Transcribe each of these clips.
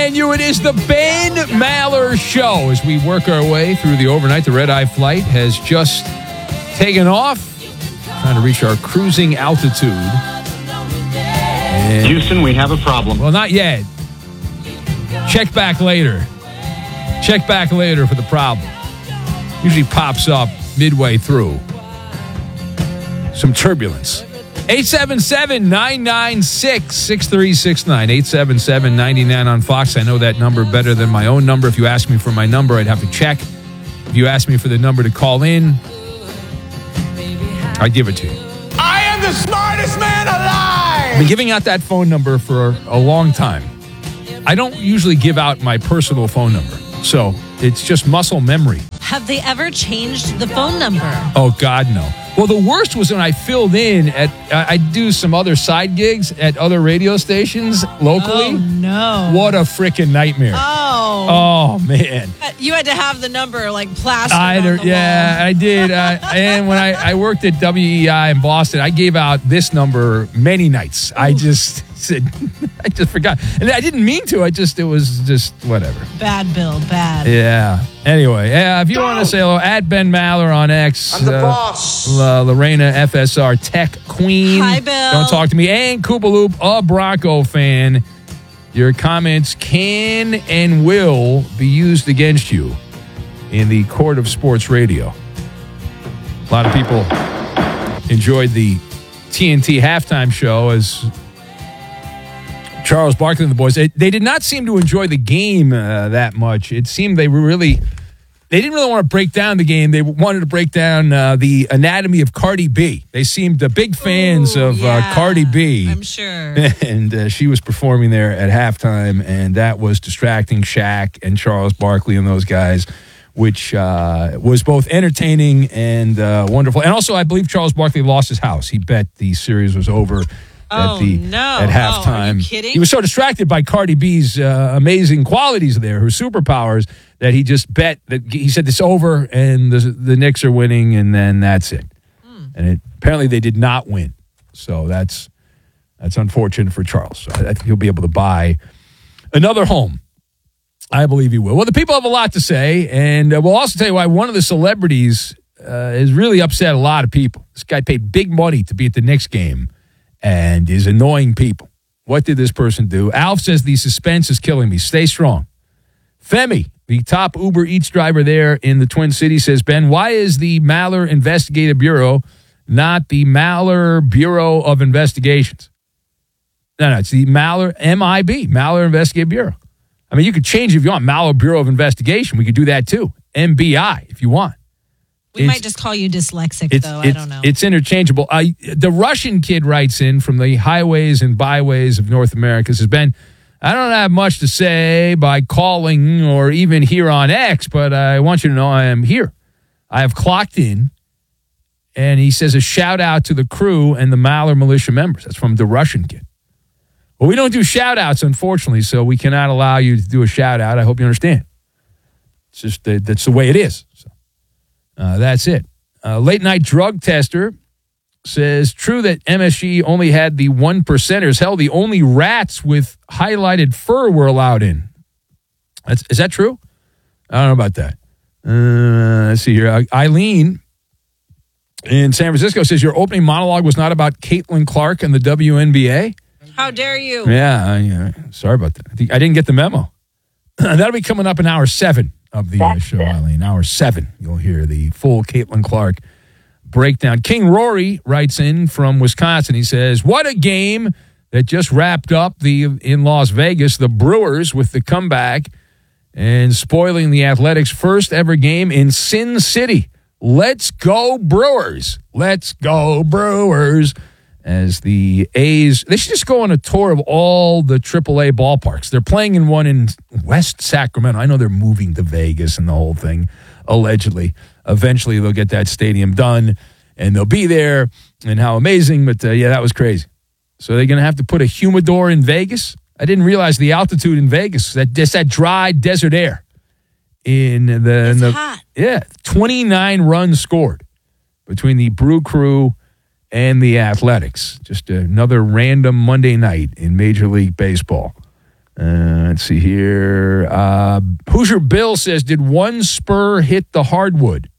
and you. It is the Ben Maller Show. As we work our way through the overnight, the red-eye flight has just taken off, trying to reach our cruising altitude. And, Houston, we have a problem. well, not yet. Check back later. Check back later for the problem. Usually pops up midway through. Some turbulence. 877-996-6369. 877-99 on Fox. I know that number better than my own number. If you ask me for my number, I'd have to check. If you ask me for the number to call in, I'd give it to you. I am the smartest man alive! I've been giving out that phone number for a long time. I don't usually give out my personal phone number, so it's just muscle memory. Have they ever changed the phone number? Oh, God, no. Well, the worst was when I filled in at, I do some other side gigs at other radio stations locally. Oh, no. What a freaking nightmare. Oh, man. You had to have the number, like, plastered on the wall. I did. And when I worked at WEI in Boston, I gave out this number many nights. I just said, I just forgot. And I didn't mean to. It was just whatever. Bad, Bill, bad. Yeah. Anyway, if you want to say hello, at Ben Maller on X. I'm the boss. Lorena FSR Tech Queen. Hi, Bill. Don't talk to me. And Koopaloop, a Bronco fan. Your comments can and will be used against you in the court of sports radio. A lot of people enjoyed the TNT halftime show as Charles Barkley and the boys. They did not seem to enjoy the game that much. It seemed they didn't really want to break down the game. They wanted to break down the anatomy of Cardi B. They seemed big fans of Cardi B. I'm sure. And she was performing there at halftime, and that was distracting Shaq and Charles Barkley and those guys, which was both entertaining and wonderful. And also, I believe Charles Barkley lost his house. He bet the series was over at halftime. Are you kidding? He was so distracted by Cardi B's amazing qualities there, her superpowers, that he just bet that he said it's over and the Knicks are winning, and then that's it. And apparently they did not win. So that's unfortunate for Charles. So I think he'll be able to buy another home. I believe he will. Well, the people have a lot to say, and we'll also tell you why one of the celebrities has really upset a lot of people. This guy paid big money to be at the Knicks game and is annoying people. What did this person do? Alf says the suspense is killing me. Stay strong. Femi, the top Uber Eats driver there in the Twin Cities, says, Ben, why is the Maller Investigative Bureau not the Maller Bureau of Investigations? No, it's the Maller, MIB, Maller Investigative Bureau. I mean, you could change it if you want. Maller Bureau of Investigation. We could do that too. MBI, if you want. We might just call you dyslexic, though. I don't know. It's interchangeable. The Russian kid writes in from the highways and byways of North America, says, Ben, I don't have much to say by calling or even here on X, but I want you to know I am here. I have clocked in, and he says a shout-out to the crew and the Maller militia members. That's from the Russian kid. Well, we don't do shout-outs, unfortunately, so we cannot allow you to do a shout-out. I hope you understand. It's just that's the way it is. So that's it. Late-night drug tester says, true that MSG only had the 1%ers. Hell, the only rats with highlighted fur were allowed in. Is that true? I don't know about that. Let's see here. Eileen in San Francisco says, your opening monologue was not about Caitlin Clark and the WNBA. How dare you? Yeah, sorry about that. I didn't get the memo. That'll be coming up in hour 7 of the show, Eileen. Hour 7, you'll hear the full Caitlin Clark breakdown. King Rory writes in from Wisconsin. He says, what a game that just wrapped up in Las Vegas, the Brewers with the comeback and spoiling the Athletics' first ever game in Sin City. Let's go Brewers. Let's go Brewers. As the A's, they should just go on a tour of all the AAA ballparks. They're playing in one in West Sacramento. I know they're moving to Vegas and the whole thing, allegedly. Eventually, they'll get that stadium done, and they'll be there, and how amazing. But, yeah, that was crazy. So they're going to have to put a humidor in Vegas? I didn't realize the altitude in Vegas, that dry desert air. It's hot. Yeah, 29 runs scored between the Brew Crew and the Athletics. Just another random Monday night in Major League Baseball. Let's see here. Hoosier Bill says, did one spur hit the hardwood?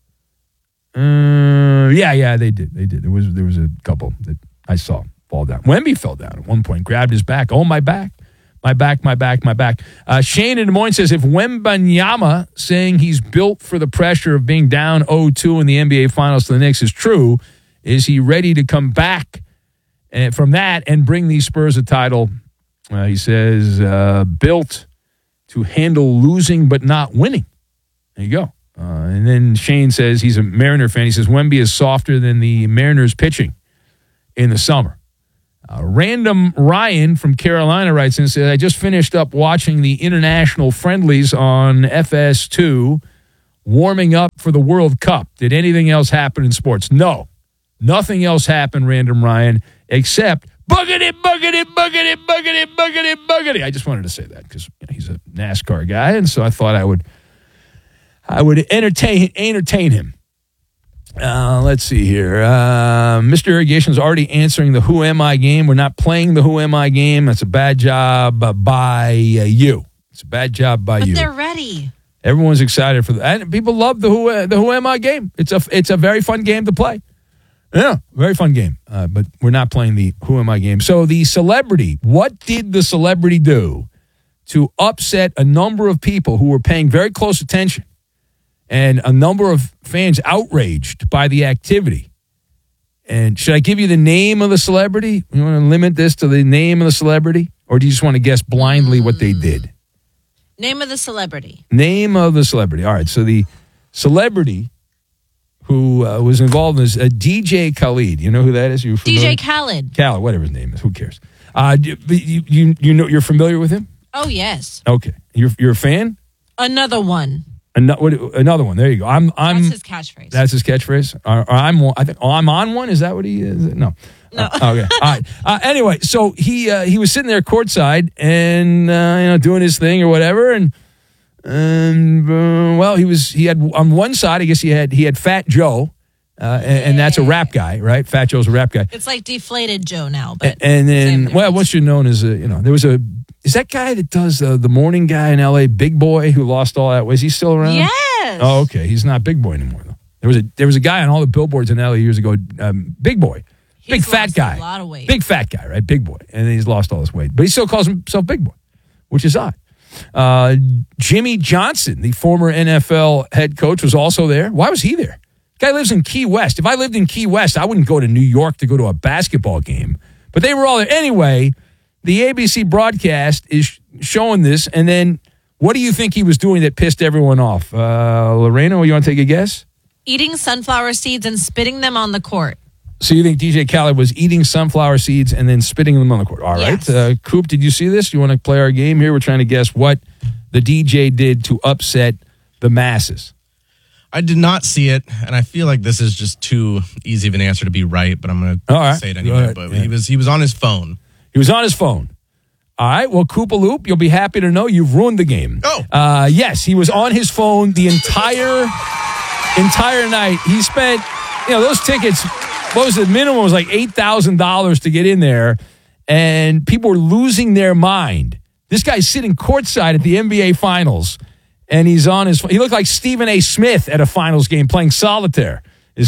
Yeah, they did. There was a couple that I saw fall down. Wemby fell down at one point, grabbed his back. Oh, my back. My back. Shane in Des Moines says, if Wembanyama saying he's built for the pressure of being down 0-2 in the NBA Finals to the Knicks is true, is he ready to come back from that and bring these Spurs a title? He says, built to handle losing but not winning. There you go. And then Shane says he's a Mariner fan. He says, Wemby is softer than the Mariners pitching in the summer. Random Ryan from Carolina writes in and says, I just finished up watching the international friendlies on FS2, warming up for the World Cup. Did anything else happen in sports? No. Nothing else happened, Random Ryan, except buggity. I just wanted to say that because he's a NASCAR guy, and so I thought I would entertain him. Let's see here. Mr. Irrigation's already answering the Who Am I game. We're not playing the Who Am I game. That's a bad job by you. It's a bad job by you. But they're ready. Everyone's excited for that. And people love the Who Am I game. It's a very fun game to play. Yeah, very fun game. But we're not playing the Who Am I game. So the celebrity, what did the celebrity do to upset a number of people who were paying very close attention? And a number of fans outraged by the activity. And should I give you the name of the celebrity? You want to limit this to the name of the celebrity? Or do you just want to guess blindly what they did? Name of the celebrity. Name of the celebrity. All right, so the celebrity who was involved is DJ Khaled. You know who that is? You DJ Khaled. Khaled, whatever his name is. Who cares? You know, you're familiar with him? Oh, yes. Okay. You're a fan? Another one. Another one. There you go. That's his catchphrase. That's his catchphrase. Or I'm on one. Is that what he is? No. Okay. All right. Anyway, so he was sitting there courtside and doing his thing or whatever, and well, he had on one side. I guess he had Fat Joe, and that's a rap guy, right? Fat Joe's a rap guy. It's like Deflated Joe now, but and then what's known as there was a. Is that guy that does the morning guy in L.A., Big Boy, who lost all that? Was he still around? Yes. Oh, okay. He's not Big Boy anymore, though. There was a guy on all the billboards in L.A. years ago, Big Boy. Big fat guy. A lot of weight. Big fat guy, right? Big Boy. And then he's lost all his weight. But he still calls himself Big Boy, which is odd. Jimmy Johnson, the former NFL head coach, was also there. Why was he there? Guy lives in Key West. If I lived in Key West, I wouldn't go to New York to go to a basketball game. But they were all there. Anyway, the ABC broadcast is showing this, and then what do you think he was doing that pissed everyone off? Lorena, you want to take a guess? Eating sunflower seeds and spitting them on the court. So you think DJ Khaled was eating sunflower seeds and then spitting them on the court? All right. Yes. Coop, did you see this? You want to play our game here? We're trying to guess what the DJ did to upset the masses. I did not see it, and I feel like this is just too easy of an answer to be right, but I'm going to say it anyway. But yeah. He was on his phone. He was on his phone. All right. Well, Koopaloop, you'll be happy to know you've ruined the game. Oh. Yes, he was on his phone the entire night. He spent, those tickets, what was the minimum? Was like $8,000 to get in there, and people were losing their mind. This guy's sitting courtside at the NBA Finals, and he's on his phone. He looked like Stephen A. Smith at a finals game playing solitaire.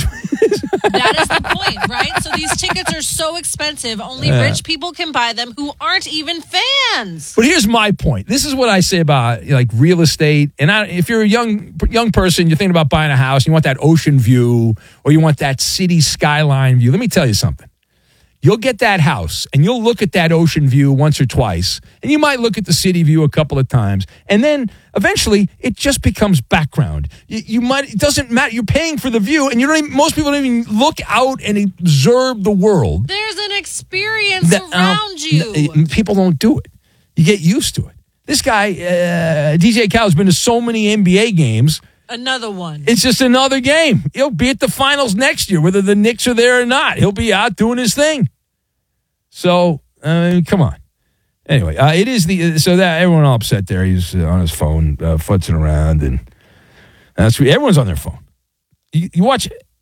That is the point, right? So these tickets are so expensive, only rich people can buy them who aren't even fans. But here's my point. This is what I say about like real estate. And if you're a young person, you're thinking about buying a house, you want that ocean view or you want that city skyline view. Let me tell you something. You'll get that house and you'll look at that ocean view once or twice, and you might look at the city view a couple of times, and then eventually it just becomes background. It doesn't matter. You're paying for the view, and most people don't even look out and observe the world. There's an experience around you. People don't do it. You get used to it. This guy, DJ Khaled, has been to so many NBA games. Another one. It's just another game. He'll be at the finals next year, whether the Knicks are there or not. He'll be out doing his thing. So, come on. Anyway, it is so that everyone all upset there. He's on his phone, futzing around, and everyone's on their phone. You watch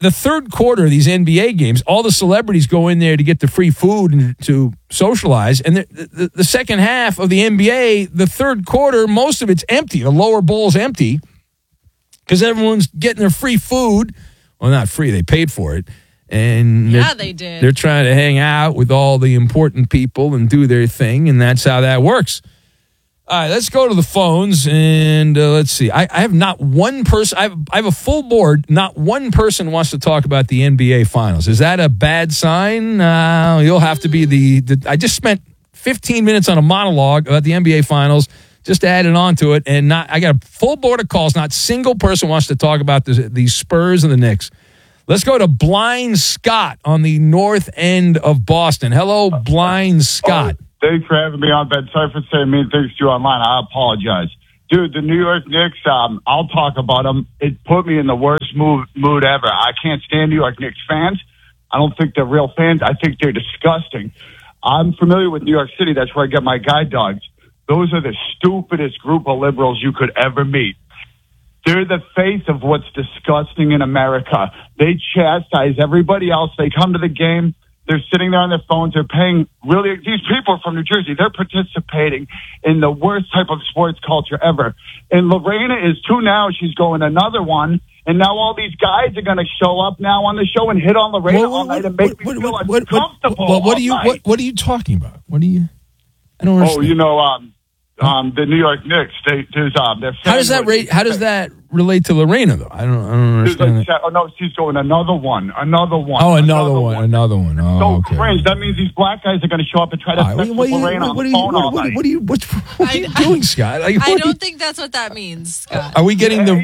the third quarter of these NBA games, all the celebrities go in there to get the free food and to socialize. And the second half of the NBA, the third quarter, most of it's empty. The lower bowl's empty because everyone's getting their free food. Well, not free. They paid for it. And they did. They're trying to hang out with all the important people and do their thing, and that's how that works. All right, let's go to the phones, and let's see. I have not one person. I have a full board. Not one person wants to talk about the NBA Finals. Is that a bad sign? You'll have to be the I just spent 15 minutes on a monologue about the NBA Finals, just added on to it, and I got a full board of calls. Not a single person wants to talk about the Spurs and the Knicks. Let's go to Blind Scott on the north end of Boston. Hello, Blind Scott. Thanks for having me on, Ben. Sorry for saying mean things to you online. I apologize. Dude, the New York Knicks, I'll talk about them. It put me in the worst mood ever. I can't stand New York Knicks fans. I don't think they're real fans. I think they're disgusting. I'm familiar with New York City. That's where I get my guide dogs. Those are the stupidest group of liberals you could ever meet. They're the face of what's disgusting in America. They chastise everybody else. They come to the game. They're sitting there on their phones. They're paying really, these people are from New Jersey. They're participating in the worst type of sports culture ever. And Lorena is too now. She's going another one. And now all these guys are going to show up now on the show and hit on Lorena all night and make me feel uncomfortable. What are you talking about? I don't understand. Oh, you know, the New York Knicks. How does that relate to Lorena though? I don't understand. No, she's going another one. Oh, another one. Oh, so okay. cringe. That means these black guys are going to show up and try to sex with Lorena on the phone all night. What are you doing, Scott? I don't think that's what that means, Scott. Are we getting the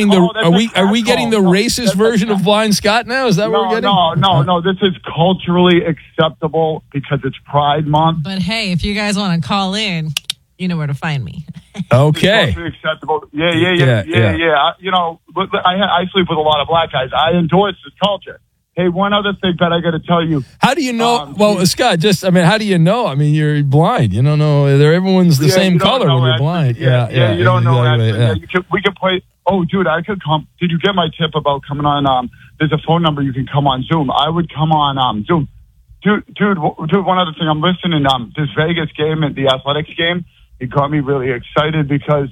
racist version of Blind Scott now? Is that what we're getting? No. This is culturally acceptable because it's Pride Month. But hey, if you guys want to call in, you know where to find me. Okay. Acceptable. Yeah. You know, I sleep with a lot of black guys. I endorse this culture. Hey, one other thing that I got to tell you. How do you know? Scott, how do you know? I mean, you're blind. You don't know. Everyone's the same color when you're blind. Yeah, you don't know. We can play. Oh, dude, I could come. Did you get my tip about coming on? There's a phone number you can come on Zoom. I would come on Zoom. Dude, one other thing. I'm listening this Vegas game and the Athletics game. It got me really excited because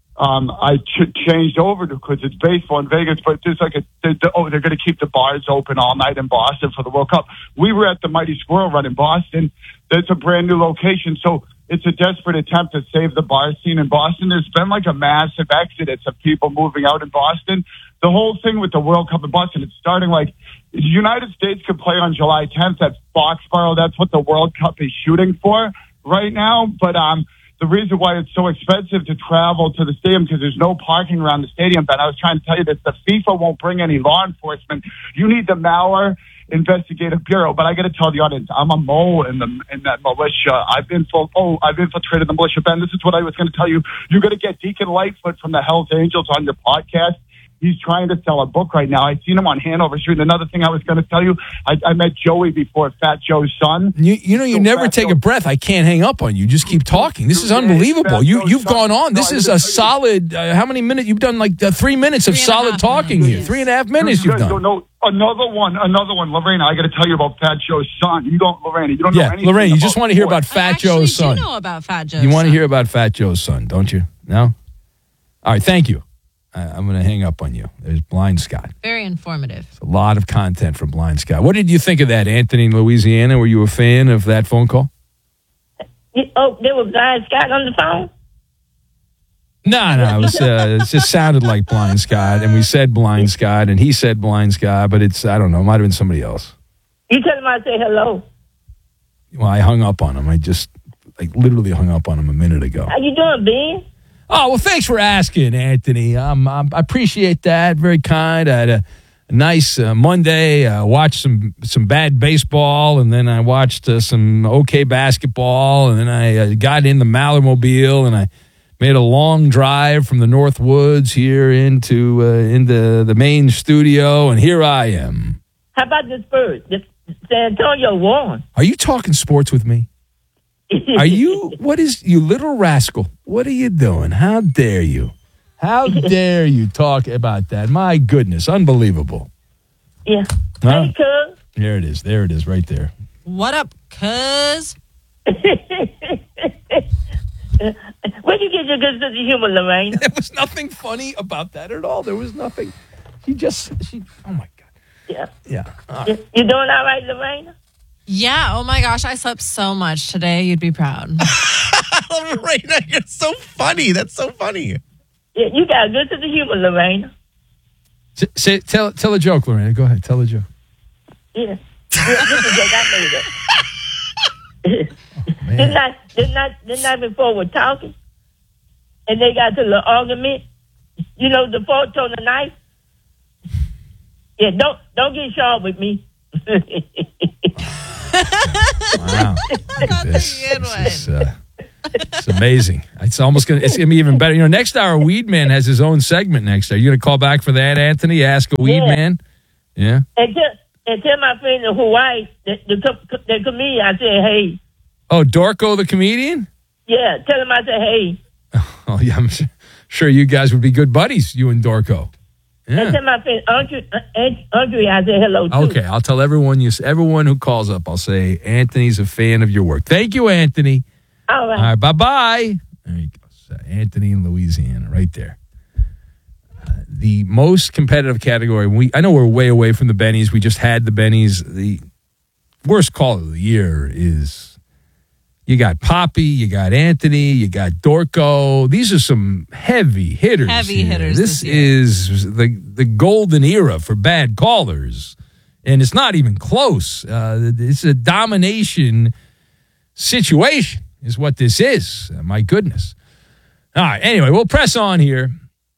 I changed over because it's baseball in Vegas, but there's they're going to keep the bars open all night in Boston for the World Cup. We were at the Mighty Squirrel Run in Boston. That's a brand new location, so it's a desperate attempt to save the bar scene in Boston. There's been a massive exodus of people moving out in Boston. The whole thing with the World Cup in Boston, it's starting the United States could play on July 10th at Foxborough. That's what the World Cup is shooting for right now, but the reason why it's so expensive to travel to the stadium because there's no parking around the stadium. But I was trying to tell you that the FIFA won't bring any law enforcement. You need the Malware Investigative Bureau. But I got to tell the audience, I'm a mole in that militia. I've infiltrated the militia. Ben, this is what I was going to tell you. You're going to get Deacon Lightfoot from the Hells Angels on your podcast. He's trying to sell a book right now. I seen him on Hanover Street. Another thing I was going to tell you, I met Joey before, Fat Joe's son. You never take a breath. I can't hang up on you. Just keep talking. This is unbelievable. You've gone on. This is a solid, how many minutes? You've done 3 minutes of solid talking here. 3.5 minutes you've done. No, another one. Lorena, I got to tell you about Fat Joe's son. You don't know anything. Lorena, you just want to hear about Fat Joe's son. I do know about Fat Joe's son. You want to hear about Fat Joe's son, don't you? No? All right, thank you. I'm going to hang up on you. There's Blind Scott. Very informative. It's a lot of content from Blind Scott. What did you think of that, Anthony in Louisiana? Were you a fan of that phone call? Oh, there was Blind Scott on the phone? No. It just sounded like Blind Scott, and we said Blind Scott, and he said Blind Scott, but I don't know. It might have been somebody else. You tell him I say hello. Well, I hung up on him. I just literally hung up on him a minute ago. How you doing, Ben? Oh, well, thanks for asking, Anthony. I appreciate that. Very kind. I had a nice Monday. I watched some bad baseball, and then I watched some okay basketball, and then I got in the Mallermobile, and I made a long drive from the North Woods here into the main studio, and here I am. How about the Spurs? The San Antonio won. Are you talking sports with me? Are you, you little rascal? What are you doing? How dare you? How dare you talk about that? My goodness, unbelievable. Yeah. Huh? Hey, cuz. There it is. There it is right there. What up, cuz? Where'd you get your good sense of humor, Lorraine? There was nothing funny about that at all. There was nothing. Oh, my God. Yeah. Yeah. You doing all right, Lorraine? Yeah, oh my gosh, I slept so much today. You'd be proud. Lorena, you're so funny. That's so funny. Yeah, you got a good sense of humor, Lorraine. Tell a joke, Lorena. Go ahead. Tell a joke. Yeah. This is a joke I made up. Didn't I before we're talking? And they got to the argument. You know, the fork on the knife? Yeah, don't get sharp with me. Wow. It's amazing. It's gonna be even better. You know, next hour, Weed Man has his own segment next hour. You gonna call back for that, Anthony? Ask a Weed Man? Yeah. And tell my friend in Hawaii, the comedian, I said, hey. Oh, Dorco the comedian? Yeah, tell him I said, hey. Oh, yeah, I'm sure you guys would be good buddies, you and Dorco. Yeah. And tell my friend Andre, I said hello too. Okay, I'll tell everyone who calls up, I'll say, Anthony's a fan of your work. Thank you, Anthony. All right. All right, bye-bye. There you go. So Anthony in Louisiana, right there. The most competitive category, I know we're way away from the Bennies. We just had the Bennies. The worst call of the year is you got Poppy, you got Anthony, you got Dorco. These are some heavy hitters. This is the golden era for bad callers. And it's not even close. It's a domination situation is what this is. My goodness. All right. Anyway, we'll press on here.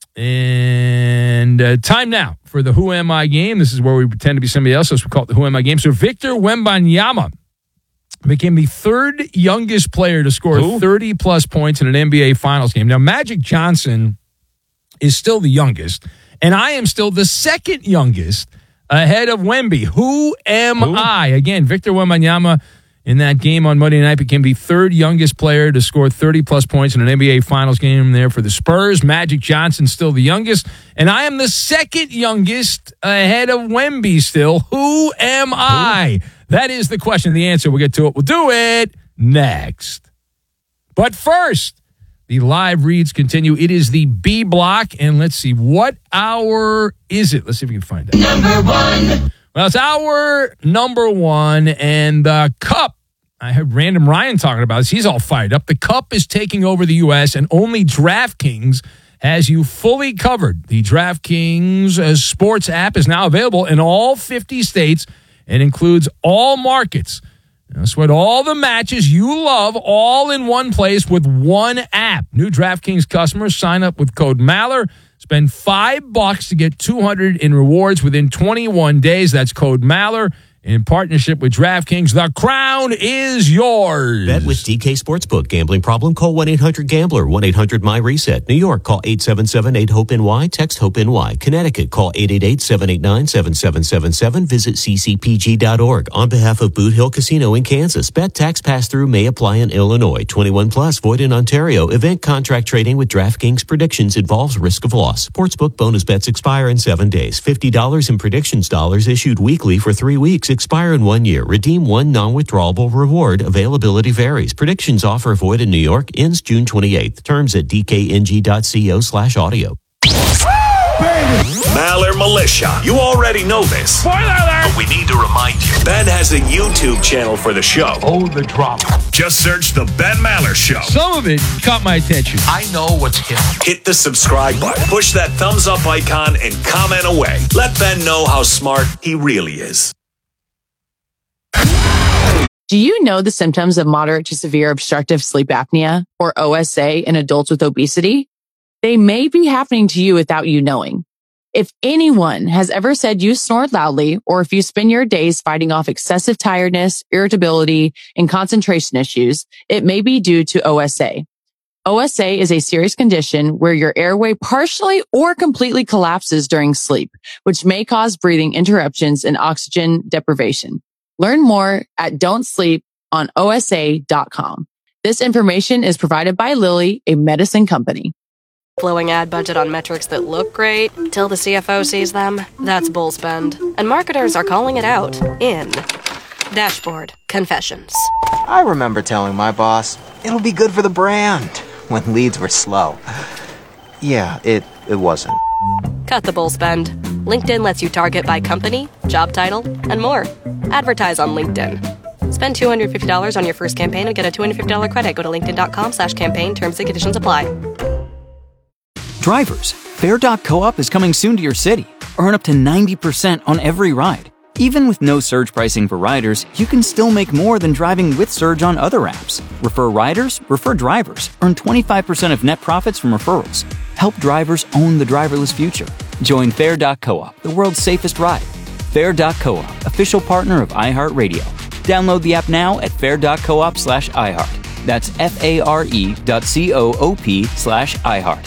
And time now for the Who Am I game. This is where we pretend to be somebody else. So we call it the Who Am I game. So Victor Wembanyama became the third youngest player to score 30-plus points in an NBA Finals game. Now, Magic Johnson is still the youngest, and I am still the second youngest ahead of Wemby. Who am I? Again, Victor Wembanyama in that game on Monday night became the third youngest player to score 30-plus points in an NBA Finals game there for the Spurs. Magic Johnson still the youngest, and I am the second youngest ahead of Wemby still. Who am I? That is the question. The answer, we'll get to it. We'll do it next. But first, the live reads continue. It is the B block, and let's see, what hour is it? Let's see if we can find out. Number one. Well, it's hour number one, and the Cup, I heard Random Ryan talking about this. He's all fired up. The Cup is taking over the U.S., and only DraftKings has you fully covered. The DraftKings sports app is now available in all 50 states and includes all markets. Sweat all the matches you love all in one place with one app. New DraftKings customers sign up with code Maller. Spend $5 to get $200 in rewards within 21 days. That's code Maller. In partnership with DraftKings, the crown is yours. Bet with DK Sportsbook. Gambling problem? Call 1-800-GAMBLER. 1-800-MY-RESET. New York, call 877-8-HOPE-NY. Text HOPE-NY. Connecticut, call 888-789-7777. Visit ccpg.org. On behalf of Boot Hill Casino in Kansas, bet tax pass-through may apply in Illinois. 21 plus, void in Ontario. Event contract trading with DraftKings predictions involves risk of loss. Sportsbook bonus bets expire in 7 days. $50 in predictions dollars issued weekly for 3 weeks. Expire in 1 year. Redeem one non-withdrawable reward. Availability varies. Predictions offer void in New York. Ends June 28th. Terms at dkng.co/audio. Maller Militia. You already know this. Spoiler alert! But we need to remind you. Ben has a YouTube channel for the show. Oh, the drama. Just search The Ben Maller Show. Some of it caught my attention. I know what's hip. Hit the subscribe button. Push that thumbs up icon and comment away. Let Ben know how smart he really is. Do you know the symptoms of moderate to severe obstructive sleep apnea, or OSA, in adults with obesity? They may be happening to you without you knowing. If anyone has ever said you snore loudly, or if you spend your days fighting off excessive tiredness, irritability, and concentration issues, it may be due to OSA. OSA is a serious condition where your airway partially or completely collapses during sleep, which may cause breathing interruptions and oxygen deprivation. Learn more at don'tsleeponosa.com. This information is provided by Lilly, a medicine company. Blowing ad budget on metrics that look great till the CFO sees them. That's bull spend. And marketers are calling it out in Dashboard Confessions. I remember telling my boss, it'll be good for the brand, when leads were slow. Yeah, it wasn't. Cut the bull spend. LinkedIn lets you target by company, job title, and more. Advertise on LinkedIn. Spend $250 on your first campaign and get a $250 credit. Go to linkedin.com/campaign. Terms and conditions apply. Drivers, Fair.coop is coming soon to your city. Earn up to 90% on every ride. Even with no surge pricing for riders, you can still make more than driving with Surge on other apps. Refer riders, refer drivers. Earn 25% of net profits from referrals. Help drivers own the driverless future. Join Fair.coop, the world's safest ride. Fair.coop, official partner of iHeartRadio. Download the app now at fair.coop/iHeart. That's FARE.coop/iHeart.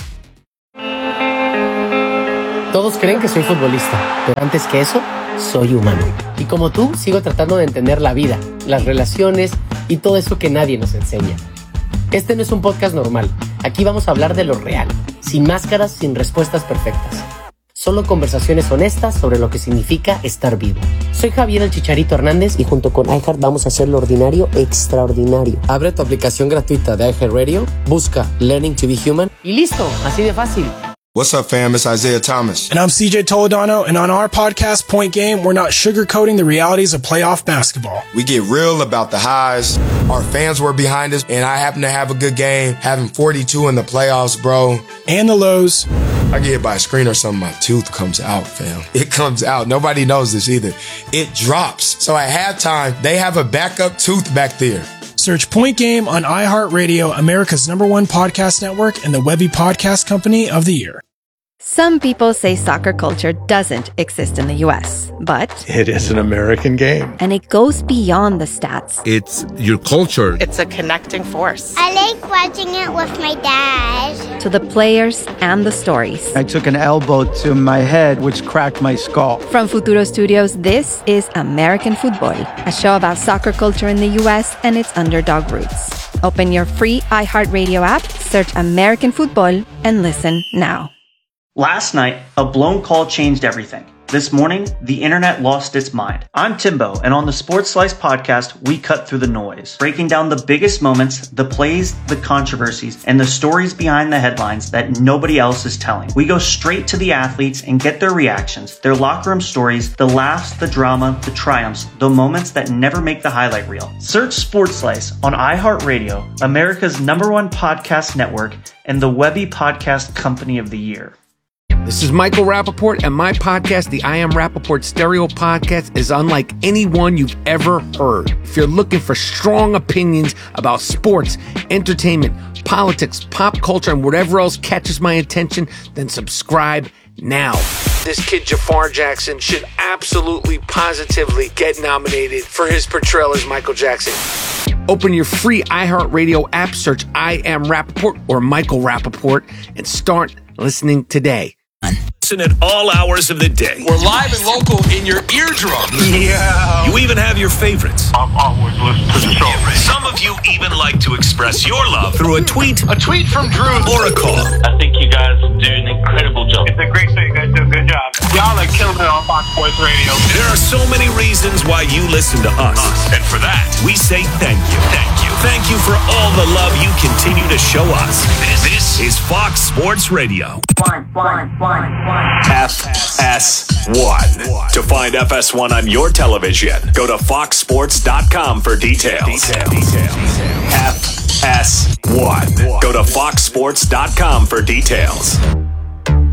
Todos creen que soy futbolista, pero antes que eso, soy humano. Y como tú, sigo tratando de entender la vida, las relaciones y todo eso que nadie nos enseña. Este no es un podcast normal. Aquí vamos a hablar de lo real, sin máscaras, sin respuestas perfectas. Solo conversaciones honestas sobre lo que significa estar vivo. Soy Javier el Chicharito Hernández y junto con iHeart vamos a hacer lo ordinario extraordinario. Abre tu aplicación gratuita de iHeartRadio, busca Learning to be Human y listo, así de fácil. What's up, fam? It's Isaiah Thomas. And I'm CJ Toledano, and on our podcast, Point Game, we're not sugarcoating the realities of playoff basketball. We get real about the highs. Our fans were behind us, and I happen to have a good game, having 42 in the playoffs, bro. And the lows. I get hit by a screen or something, my tooth comes out, fam. It comes out. Nobody knows this either. It drops. So at halftime, they have a backup tooth back there. Search Point Game on iHeartRadio, America's #1 podcast network, and the Webby Podcast Company of the Year. Some people say soccer culture doesn't exist in the U.S., but it is an American game. And it goes beyond the stats. It's your culture. It's a connecting force. I like watching it with my dad. To the players and the stories. I took an elbow to my head, which cracked my skull. From Futuro Studios, this is American Football, a show about soccer culture in the U.S. and its underdog roots. Open your free iHeartRadio app, search American Football, and listen now. Last night, a blown call changed everything. This morning, the internet lost its mind. I'm Timbo, and on the Sports Slice podcast, we cut through the noise, breaking down the biggest moments, the plays, the controversies, and the stories behind the headlines that nobody else is telling. We go straight to the athletes and get their reactions, their locker room stories, the laughs, the drama, the triumphs, the moments that never make the highlight reel. Search Sports Slice on iHeartRadio, America's #1 podcast network, and the Webby Podcast Company of the Year. This is Michael Rappaport, and my podcast, the I Am Rappaport Stereo Podcast, is unlike any one you've ever heard. If you're looking for strong opinions about sports, entertainment, politics, pop culture, and whatever else catches my attention, then subscribe now. This kid, Jafar Jackson, should absolutely, positively get nominated for his portrayal as Michael Jackson. Open your free iHeartRadio app, search I Am Rappaport or Michael Rappaport, and start listening today. Listen at all hours of the day. We're live and local in your eardrum. Yeah. You even have your favorites. I've always listened to the show. Some of you even like to express your love through a tweet. A tweet from Drew. Or a call. I think you guys do an incredible job. It's a great show. You guys do a good job. Y'all are killing it on Fox Sports Radio. There are so many reasons why you listen to us. And for that, we say thank you. Thank you. Thank you for all the love you continue to show us. This is Fox Sports Radio. FS1. To find FS1 on your television, go to foxsports.com for details. FS1. Go to foxsports.com for details.